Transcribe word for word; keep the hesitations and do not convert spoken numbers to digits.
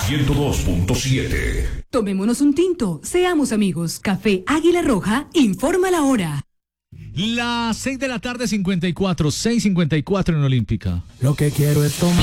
ciento dos punto siete. Tomémonos un tinto, seamos amigos. Café Águila Roja, informa la hora. Las seis de la tarde, cincuenta y cuatro, seis cincuenta y cuatro en Olímpica. Lo que quiero es tomar.